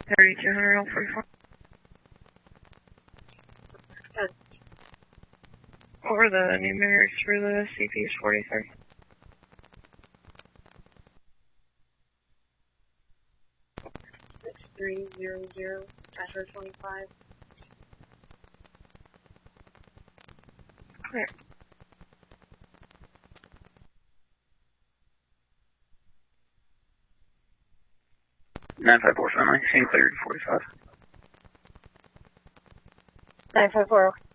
3200 on 44. What were the numerics for the CP's 43? $6300-25. Clear. Nine five four friendly. Scene cleared 45. 954.